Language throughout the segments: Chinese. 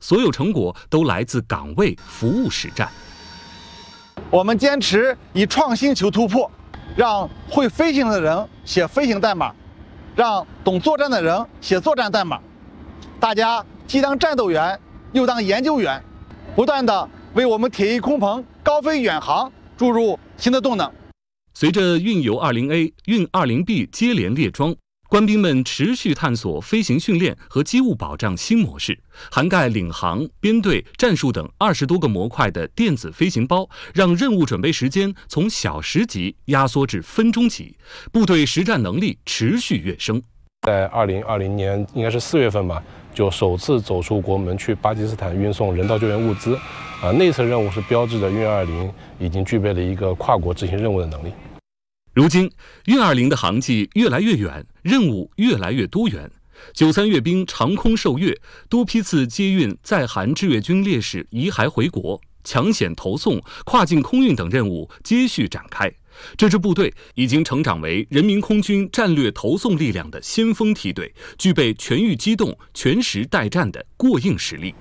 所有成果都来自岗位服务实战。 我们坚持以创新求突破，让会飞行的人写飞行代码，让懂作战的人写作战代码。大家既当战斗员，又当研究员，不断地为我们铁翼空棚高飞远航注入新的动能。 随着运油 20A、运 20B 接连列装，官兵们持续探索飞行训练和机务保障新模式，涵盖领航、编队、战术等20多个模块的电子飞行包，让任务准备时间从小时级压缩至分钟级，部队实战能力持续跃升。 在2020年应该是4月份吧，就首次走出国门去巴基斯坦运送人道救援物资。那次任务是标志着运20已经具备了一个跨国执行任务的能力。 如今，运20的航迹越来越远，任务越来越多元。93阅兵长空受阅，多批次接运在韩志愿军烈士遗骸回国，抢险投送、跨境空运等任务接续展开。这支部队已经成长为人民空军战略投送力量的先锋梯队，具备全域机动、全时待战的过硬实力。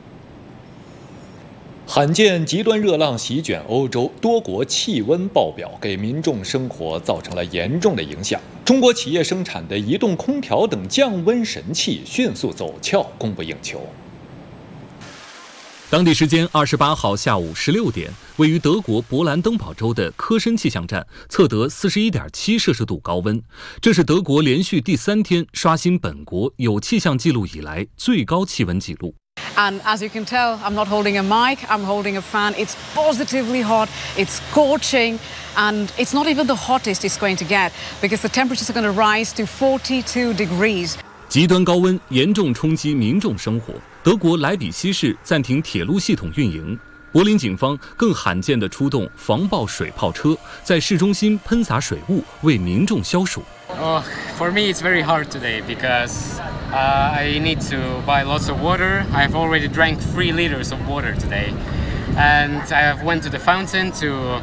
罕见极端热浪席卷欧洲，多国气温爆表，给民众生活造成了严重的影响。中国企业生产的移动空调等降温神器迅速走俏，供不应求。 当地时间28号下午16点，位于德国勃兰登堡州的科申气象站测得41.7摄氏度高温，这是德国连续第3天刷新本国有气象记录以来最高气温纪录。 And as you can tell, I'm not holding a mic, I'm holding a fan. It's positively hot, it's scorching, and it's not even the hottest it's going to get because the temperatures are going to rise to 42 degrees. 极端高温严重冲击民众生活，德国莱比锡市暂停铁路系统运营。柏林警方更罕见地出动防爆水炮车，在市中心喷洒水雾，为民众消暑。 For me, it's very hard today because I need to buy lots of water. I've already drank 3 liters of water today, and I have went to the fountain to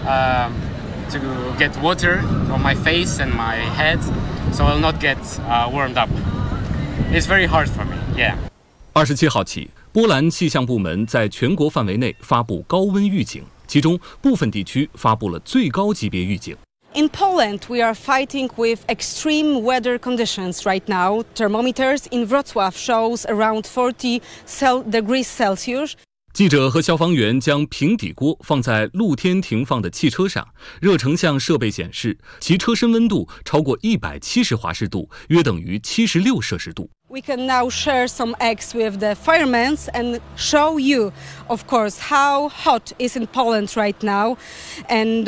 get water on my face and my head, so I'll not get warmed up. It's very hard for me. Yeah. 27号起，波兰气象部门在全国范围内发布高温预警，其中部分地区发布了最高级别预警。 In Poland, we are fighting with extreme weather conditions right now. Thermometers in Wrocław shows around 40 degrees Celsius. 记者和消防员将平底锅放在露天停放的汽车上，热成像设备显示，其车身温度超过170华氏度，约等于76摄氏度。 We can now share some eggs with the firemen and show you, of course, how hot is in Poland right now, and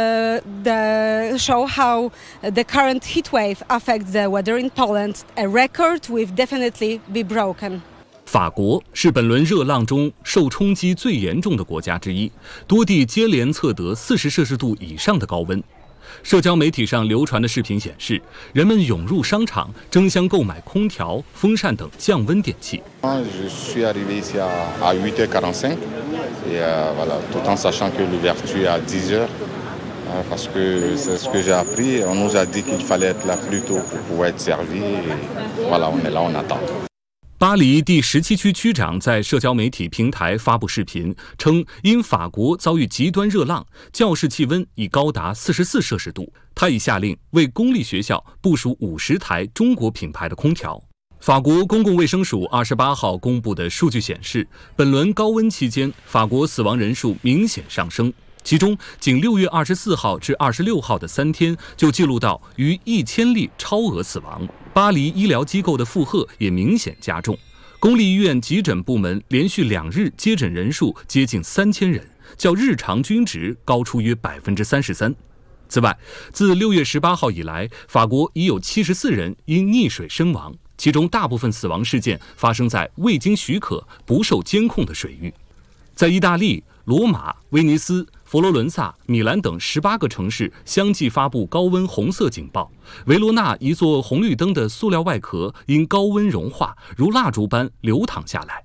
show how the current heat wave affects the weather in Poland. A record will definitely be broken. 法国是本轮热浪中受冲击最严重的国家之一，多地接连测得40摄氏度以上的高温。社交媒体上流传的视频显示，人们涌入商场，争相购买空调、风扇等降温电器。 Je suis arrivé ici à 8h45 et voilà, tout en sachant que l'ouverture est à 10h. Parce que c'est ce que j'ai appris, on nous a dit qu'il fallait être là plus tôt pour pouvoir être servi. Et voilà, on est là, on attend. 巴黎第17区区长在社交媒体平台发布视频，称因法国遭遇极端热浪，教室气温已高达44摄氏度。他已下令为公立学校部署50台中国品牌的空调。法国公共卫生署28号公布的数据显示，本轮高温期间，法国死亡人数明显上升。其中，仅6月24号至26号的3天就记录到逾1000例超额死亡。巴黎医疗机构的负荷也明显加重，公立医院急诊部门连续2日接诊人数接近3000人，较日常均值高出约33%。此外，自6月18号以来，法国已有74人因溺水身亡，其中大部分死亡事件发生在未经许可、不受监控的水域。在意大利，罗马、威尼斯、佛罗伦萨、米兰等18个城市相继发布高温红色警报。维罗纳一座红绿灯的塑料外壳因高温融化，如蜡烛般流淌下来。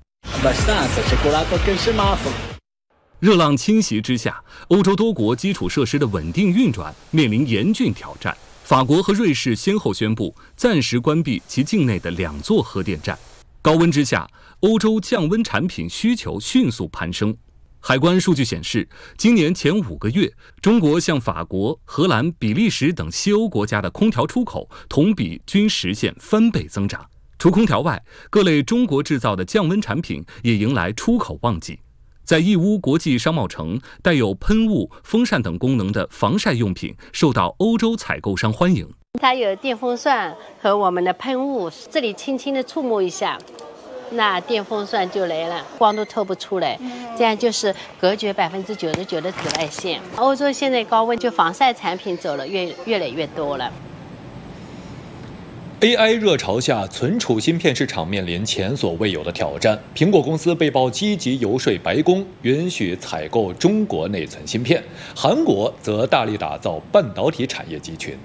热浪侵袭之下，欧洲多国基础设施的稳定运转面临严峻挑战。法国和瑞士先后宣布暂时关闭其境内的2座核电站。高温之下， 欧洲降温产品需求迅速攀升。海关数据显示，今年前5个月，中国向法国、荷兰、比利时等西欧国家的空调出口同比均实现翻倍增长。除空调外，各类中国制造的降温产品也迎来出口旺季。在义乌国际商贸城，带有喷雾、风扇等功能的防晒用品受到欧洲采购商欢迎。 它有电风扇和我们的喷雾，这里轻轻的触摸一下，那电风扇就来了，光都透不出来，这样就是隔绝99%的紫外线。欧洲现在高温，就防晒产品走了越来越多了。 AI 热潮下，存储芯片市场面临前所未有的挑战。苹果公司被曝积极游说白宫，允许采购中国内存芯片；韩国则大力打造半导体产业集群。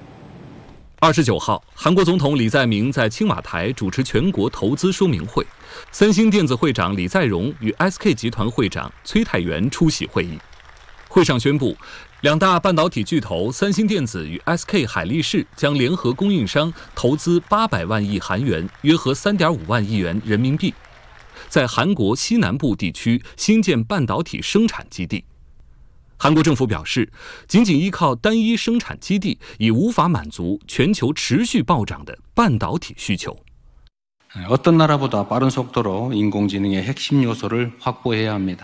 29号，韩国总统李在明在青瓦台主持全国投资说明会，三星电子会长李在镕与 SK 集团会长崔泰元出席会议。会上宣布，两大半导体巨头三星电子与 SK 海力士将联合供应商投资800万亿韩元，约合3.5万亿元人民币，在韩国西南部地区新建半导体生产基地。韩国政府表示，仅仅依靠单一生产基地已无法满足全球持续暴涨的半导体需求。 어떤 나라보다 빠른 속도로 인공지능의 핵심 요소를 확보해야 합니다.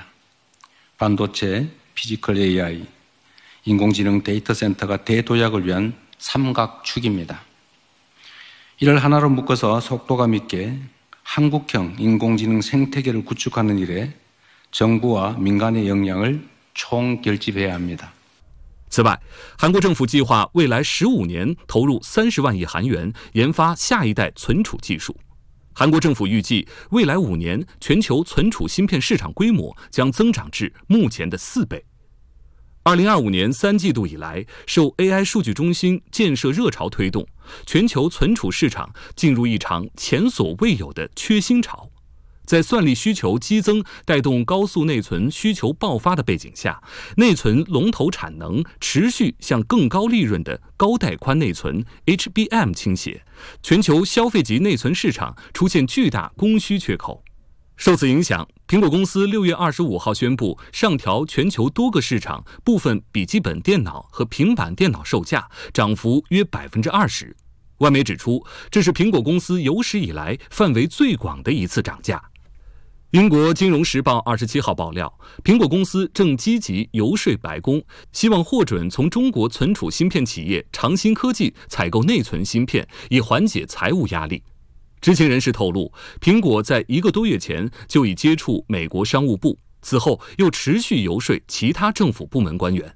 반도체, 피지컬 AI, 인공지능 데이터 센터가 대도약을 위한 삼각축입니다. 이를 하나로 묶어서 속도감 있게 한국형 인공지능 생태계를 구축하는 일에 정부와 민간의 역량을 총결집해야 합니다. 此外，韩国政府计划未来15年投入30万亿韩元研发下一代存储技术。韩国政府预计，未来5年全球存储芯片市场规模将增长至目前的4倍。2025年3季度以来，受 AI 数据中心建设热潮推动，全球存储市场进入一场前所未有的缺芯潮。在算力需求激增带动高速内存需求爆发的背景下，内存龙头产能持续向更高利润的高带宽内存 HBM 倾斜，全球消费级内存市场出现巨大供需缺口。受此影响，苹果公司6月25号宣布上调全球多个市场部分笔记本电脑和平板电脑售价，涨幅约 20%。外媒指出，这是苹果公司有史以来范围最广的一次涨价。英国金融时报27号爆料，苹果公司正积极游说白宫，希望获准从中国存储芯片企业长鑫科技采购内存芯片，以缓解财务压力。知情人士透露，苹果在1个多月前就已接触美国商务部，此后又持续游说其他政府部门官员。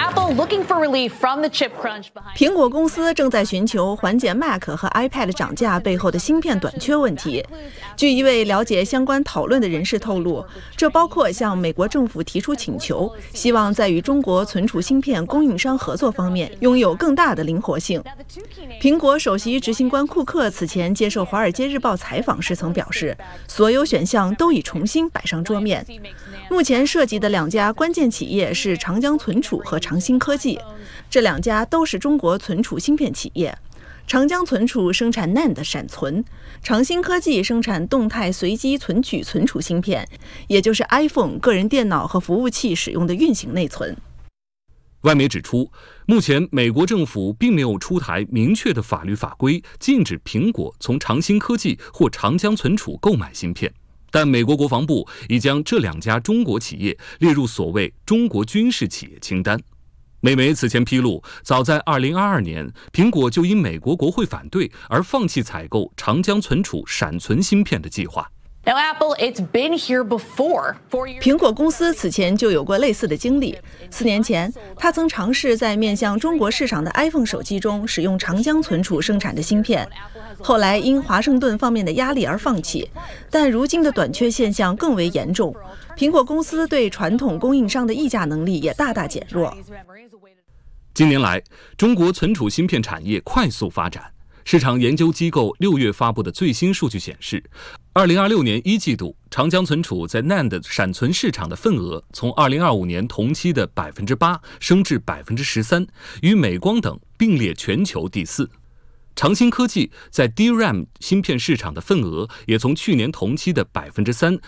苹果公司正在寻求缓解 Mac 和 iPad 涨价背后的芯片短缺问题。据一位了解相关讨论的人士透露，这包括向美国政府提出请求，希望在与中国存储芯片供应商合作方面拥有更大的灵活性。苹果首席执行官库克此前接受《华尔街日报》采访时曾表示，所有选项都已重新摆上桌面。目前涉及的2家关键企业是长江存储和长鑫科技，这2家都是中国存储芯片企业。长江存储生产 NAND 闪存，长鑫科技生产动态随机存取存储芯片，也就是 iPhone、个人电脑和服务器使用的运行内存。 外媒指出，目前美国政府并没有出台明确的法律法规禁止苹果从长鑫科技或长江存储购买芯片，但美国国防部已将这2家中国企业列入所谓中国军事企业清单。美媒此前披露，早在2022年，苹果就因美国国会反对而放弃采购长江存储闪存芯片的计划。 苹果公司此前就有过类似的经历。4年前，它曾尝试在面向中国市场的 iPhone 手机中使用长江存储生产的芯片，后来因华盛顿方面的压力而放弃。但如今的短缺现象更为严重，苹果公司对传统供应商的议价能力也大大减弱。 近年来，中国存储芯片产业快速发展。市场研究机构6月发布的最新数据显示，2026年1季度，长江存储在 NAND 闪存市场的份额从2025年同期的 8% 升至 13%， 与美光等并列全球第4。 长兴科技在 DRAM 芯片市场的份额也从去年同期的3%